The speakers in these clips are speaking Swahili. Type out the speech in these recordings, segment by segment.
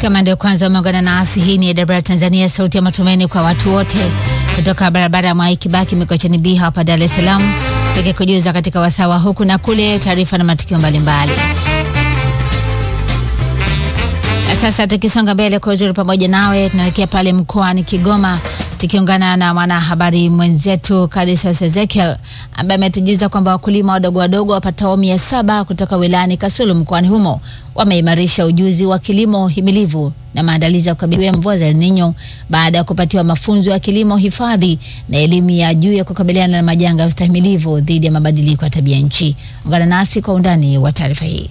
Kama ndio kwanza umeungana nasi, hii ni AWR Tanzania, sauti ya matumaini kwa watu wote, kutoka barabara ya Mwai Kibaki Mikocheni B hapa Dar es Salaam, tukikujuza katika wasawa huku na kule taarifa na matukio mbalimbali. Sasa tukisonga mbele kwa uzuri pamoja nawe, tunaelekea pale mkoani Kigoma tukiungana na mwanahabari mwenzetu Kadisa Ezekiel ambaye ametujuza kwamba wakulima wadogo wapatao 700 kutoka wilayani Kasulu mkoani humo wameimarisha ujuzi wa kilimo himilivu na maandalizi ya kukabiliana na mvua za El Nino baada ya kupatiwa mafunzo ya kilimo hifadhi na elimu ya juu ya kukabiliana na majanga ya ustahimilivu dhidi ya mabadiliko ya tabia nchi. Ungana nasi kwa undani wa taarifa hii.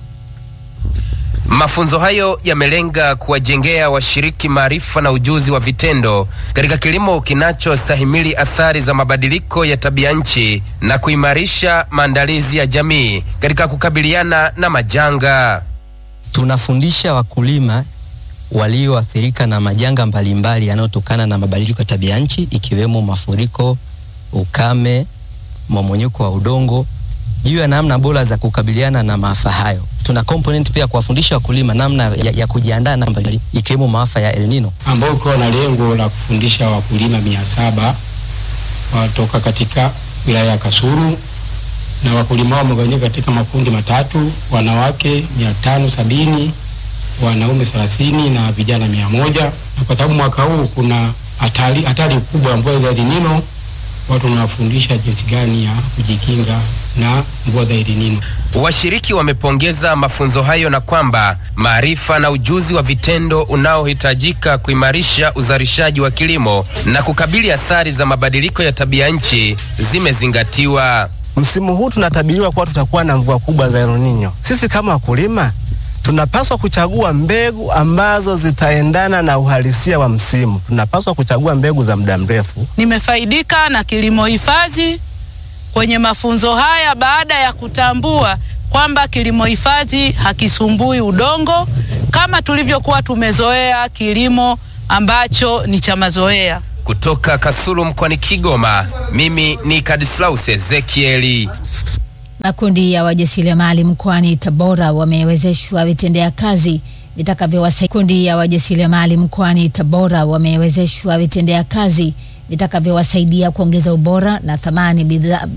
Mafunzo hayo yamelenga kuwajengea washiriki maarifa na ujuzi wa vitendo katika kilimo kinachostahimili athari za mabadiliko ya tabia nchi na kuimarisha maandalizi ya jamii katika kukabiliana na majanga. Tunafundisha wakulima walioathirika na majanga mbalimbali yanayotokana na mabadiliko ya tabia nchi, ikiwemo mafuriko, ukame, mmomonyoko wa udongo, juu ya namna bora za kukabiliana na maafa hayo. Tuna component pia kuwafundisha wakulima namna ya kujiandaa na mbali, ikiwemo maafa ya El Nino, ambao kwa na lengo la kufundisha wakulima 700 kutoka katika wilaya ya Kasulu, na wakulima wao wamegawanyika katika makundi matatu: wanawake 570, wanaume 30 na vijana 100. Na kwa sababu mwaka huu kuna hatari kubwa ya mvua za El Nino, watu wanafundisha jinsi gani ya kujikinga na mvua za El Nino. Washiriki wamepongeza mafunzo hayo na kwamba maarifa na ujuzi wa vitendo unaohitajika kuimarisha uzalishaji wa kilimo na kukabili athari za mabadiliko ya tabia nchi zimezingatiwa. Msimu huu tunatabiriwa kuwa tutakuwa na mvua kubwa za El Nino. Sisi kama wakulima tunapaswa kuchagua mbegu ambazo zitaendana na uhalisia wa msimu. Tunapaswa kuchagua mbegu za muda mrefu. Nimefaidika na kilimo hifadhi kwenye mafunzo haya baada ya kutambua kwamba kilimo hifadhi hakisumbui udongo kama tulivyokuwa tumezoea kilimo ambacho ni cha mazoea. Kutoka Kasulu mkoani Kigoma, mimi ni Kadislaus Ezekieli. Makundi ya wajasiriamali mkoani Tabora wamewezeshwa vitendea kazi vitakavyowasaidia. Kundi ya wajasiriamali mkoani Tabora wamewezeshwa vitendea kazi vitakavyowasaidia kuongeza ubora na thamani bidhaa